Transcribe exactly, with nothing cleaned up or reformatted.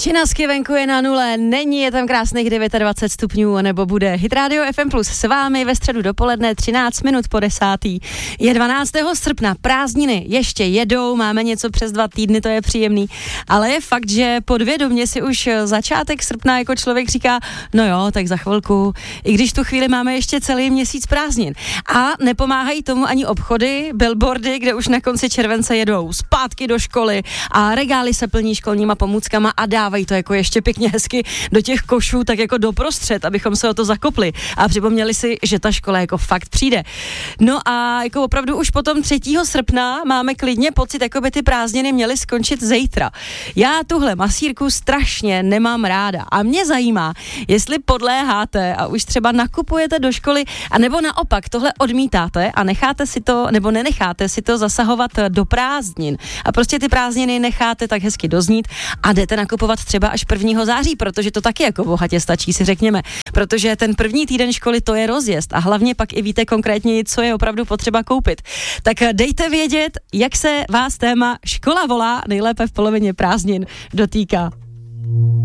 Činasky venku je na nule, není, je tam krásných dvacet devět stupňů, nebo bude Hit Radio F M Plus s vámi ve středu dopoledne třináct minut po desátý. Je dvanáctého srpna, prázdniny ještě jedou, máme něco přes dva týdny, to je příjemný, ale je fakt, že podvědomě si už začátek srpna jako člověk říká, no jo, tak za chvilku, i když tu chvíli máme ještě celý měsíc prázdnin. A nepomáhají tomu ani obchody, billboardy, kde už na konci července jedou zpátky do školy a regály se plní školníma pomůckama a dávají to jako ještě pěkně hezky do těch košů, tak jako doprostřed, abychom se o to zakopli a připomněli si, že ta škola jako fakt přijde. No a jako opravdu už potom třetího srpna máme klidně pocit, jako by ty prázdniny měly skončit zítra. Já tuhle masírku strašně nemám ráda a mě zajímá, jestli podléháte a už třeba nakupujete do školy, anebo naopak tohle odmítáte a necháte si to, nebo nenecháte si to zasahovat do prázdnin a prostě ty prázdniny necháte tak hezky doznít a jdete nakupovat třeba až prvního září, protože to taky jako bohatě stačí, si řekněme, protože ten první týden školy to je rozjezd a hlavně pak i víte konkrétně, co je opravdu potřeba koupit. Tak dejte vědět, jak se vás téma škola volá, nejlépe v polovině prázdnin dotýká.